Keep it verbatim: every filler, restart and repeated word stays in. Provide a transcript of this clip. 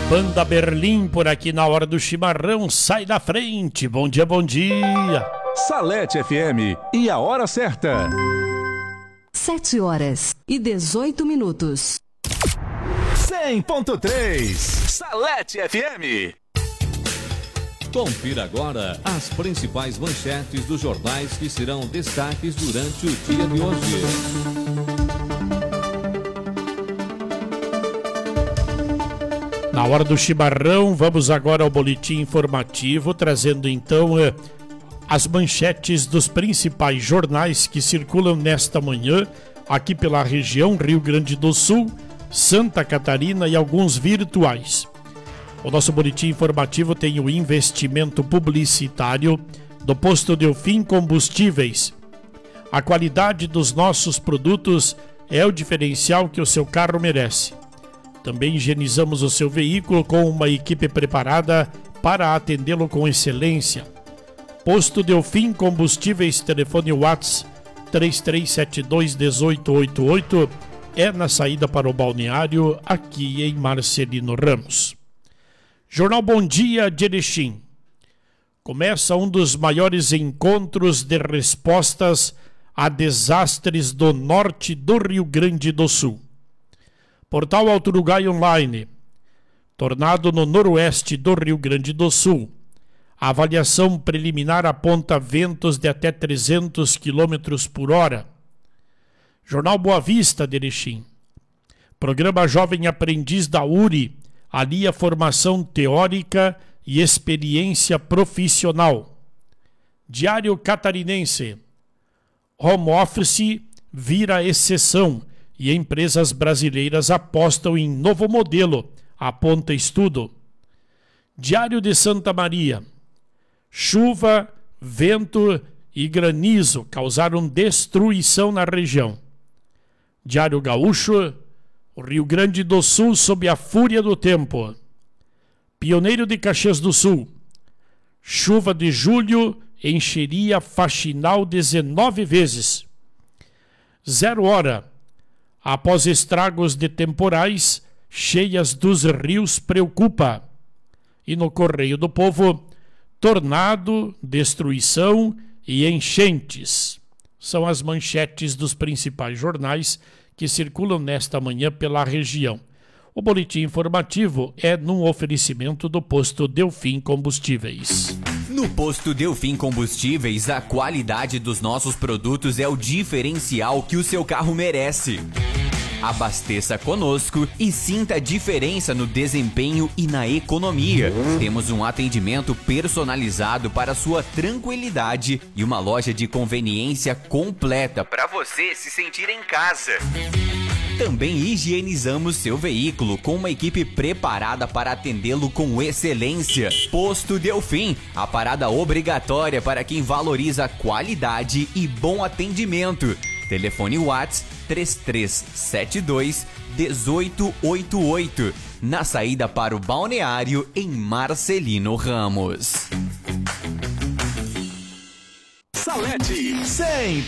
Banda Berlim por aqui na hora do chimarrão, sai da frente. Bom dia, bom dia. Salete F M e a hora certa. Sete horas e dezoito minutos. cem ponto três Salete F M. Confira agora as principais manchetes dos jornais que serão destaques durante o dia de hoje. Na hora do chimarrão, vamos agora ao boletim informativo, trazendo então eh, as manchetes dos principais jornais que circulam nesta manhã, aqui pela região Rio Grande do Sul, Santa Catarina e alguns virtuais. O nosso boletim informativo tem o investimento publicitário do Posto Delfim Combustíveis. A qualidade dos nossos produtos é o diferencial que o seu carro merece. Também higienizamos o seu veículo com uma equipe preparada para atendê-lo com excelência. Posto Delfim Combustíveis, telefone WhatsApp três três sete dois um oito oito oito, é na saída para o balneário, aqui em Marcelino Ramos. Jornal Bom Dia de Erechim. Começa um dos maiores encontros de respostas a desastres do norte do Rio Grande do Sul. Portal Alto Uruguai Online. Tornado no noroeste do Rio Grande do Sul. A avaliação preliminar aponta ventos de até trezentos quilômetros por hora. Jornal Boa Vista de Erechim. Programa Jovem Aprendiz da U R I alia formação teórica e experiência profissional. Diário Catarinense. Home office vira exceção e empresas brasileiras apostam em novo modelo, aponta estudo. Diário de Santa Maria. Chuva, vento e granizo causaram destruição na região. Diário Gaúcho. O Rio Grande do Sul sob a fúria do tempo. Pioneiro de Caxias do Sul. Chuva de julho encheria Faxinal dezenove vezes. Zero hora. Após estragos de temporais, cheias dos rios preocupa. E no Correio do Povo, tornado, destruição e enchentes. São as manchetes dos principais jornais que circulam nesta manhã pela região. O boletim informativo é num oferecimento do Posto Delfim Combustíveis. No Posto Delfim Combustíveis, a qualidade dos nossos produtos é o diferencial que o seu carro merece. Abasteça conosco e sinta a diferença no desempenho e na economia. Temos um atendimento personalizado para sua tranquilidade e uma loja de conveniência completa para você se sentir em casa. Também higienizamos seu veículo com uma equipe preparada para atendê-lo com excelência. Posto Delfim, a parada obrigatória para quem valoriza qualidade e bom atendimento. Telefone WhatsApp três três sete dois um oito oito oito, na saída para o balneário em Marcelino Ramos. Salete cem